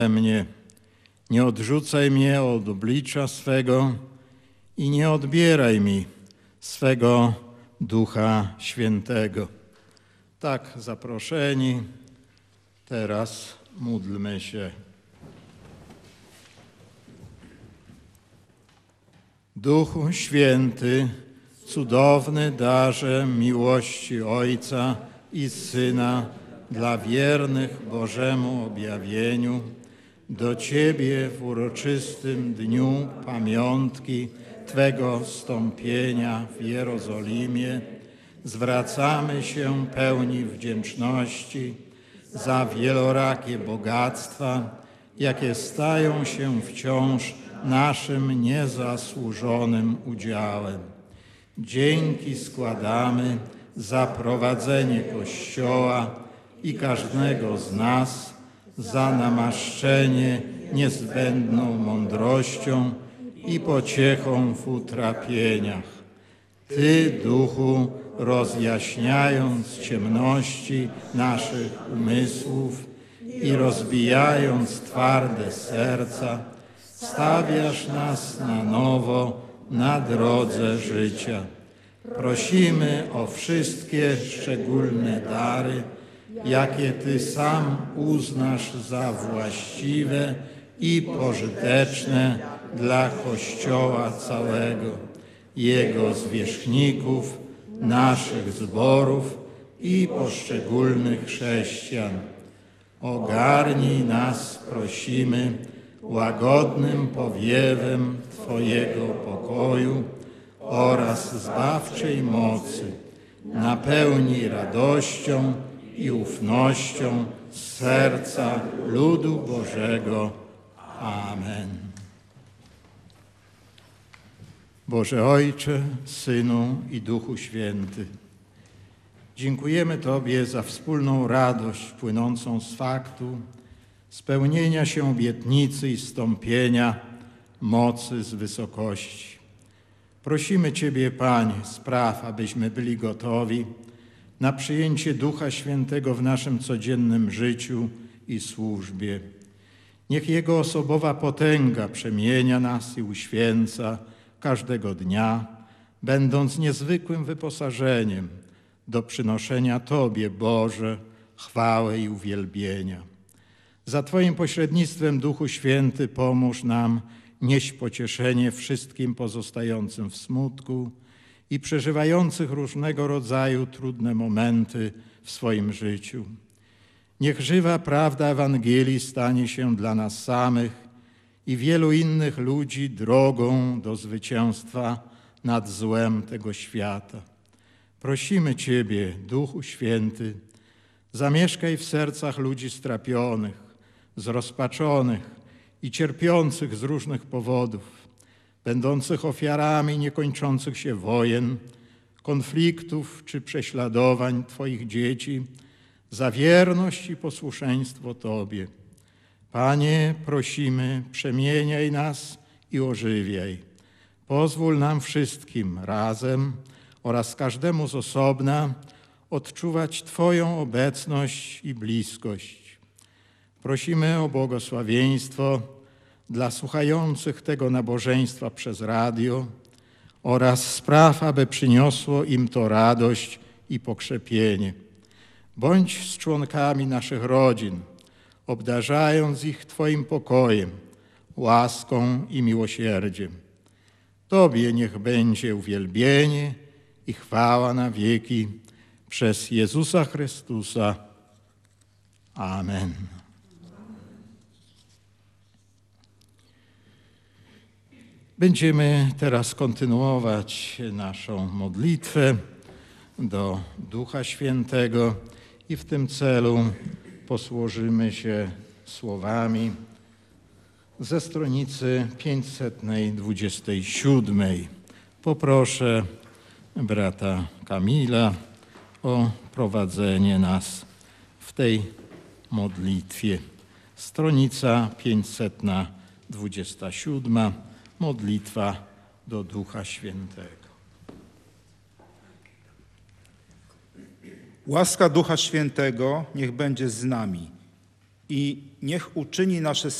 mnie. Nie odrzucaj mnie od oblicza swego i nie odbieraj mi swego Ducha Świętego. Tak zaproszeni, teraz módlmy się. Duchu Święty, cudowny darze miłości Ojca i Syna dla wiernych Bożemu objawieniu, do Ciebie w uroczystym dniu pamiątki Twego zstąpienia w Jerozolimie zwracamy się pełni wdzięczności za wielorakie bogactwa, jakie stają się wciąż naszym niezasłużonym udziałem. Dzięki składamy za prowadzenie Kościoła i każdego z nas, za namaszczenie niezbędną mądrością i pociechą w utrapieniach. Ty, Duchu, rozjaśniając ciemności naszych umysłów i rozbijając twarde serca, stawiasz nas na nowo na drodze życia. Prosimy o wszystkie szczególne dary, jakie Ty sam uznasz za właściwe i pożyteczne dla Kościoła całego, jego zwierzchników, naszych zborów i poszczególnych chrześcijan. Ogarnij nas, prosimy, łagodnym powiewem Twojego pokoju oraz zbawczej mocy. Napełnij radością i ufnością serca ludu Bożego. Amen. Boże Ojcze, Synu i Duchu Święty, dziękujemy Tobie za wspólną radość płynącą z faktu spełnienia się obietnicy i zstąpienia mocy z wysokości. Prosimy Ciebie, Panie, spraw, abyśmy byli gotowi na przyjęcie Ducha Świętego w naszym codziennym życiu i służbie. Niech Jego osobowa potęga przemienia nas i uświęca każdego dnia, będąc niezwykłym wyposażeniem do przynoszenia Tobie, Boże, chwały i uwielbienia. Za Twoim pośrednictwem, Duchu Święty, pomóż nam nieść pocieszenie wszystkim pozostającym w smutku i przeżywających różnego rodzaju trudne momenty w swoim życiu. Niech żywa prawda Ewangelii stanie się dla nas samych i wielu innych ludzi drogą do zwycięstwa nad złem tego świata. Prosimy Ciebie, Duchu Święty, zamieszkaj w sercach ludzi strapionych, zrozpaczonych i cierpiących z różnych powodów, będących ofiarami niekończących się wojen, konfliktów czy prześladowań Twoich dzieci, za wierność i posłuszeństwo Tobie. Panie, prosimy, przemieniaj nas i ożywiaj. Pozwól nam wszystkim razem oraz każdemu z osobna odczuwać Twoją obecność i bliskość. Prosimy o błogosławieństwo dla słuchających tego nabożeństwa przez radio oraz spraw, aby przyniosło im to radość i pokrzepienie. Bądź z członkami naszych rodzin, obdarzając ich Twoim pokojem, łaską i miłosierdziem. Tobie niech będzie uwielbienie i chwała na wieki przez Jezusa Chrystusa. Amen. Będziemy teraz kontynuować naszą modlitwę do Ducha Świętego i w tym celu posłużymy się słowami ze stronicy 527. Poproszę brata Kamila o prowadzenie nas w tej modlitwie. Stronica 527. Modlitwa do Ducha Świętego. Łaska Ducha Świętego niech będzie z nami i niech uczyni nasze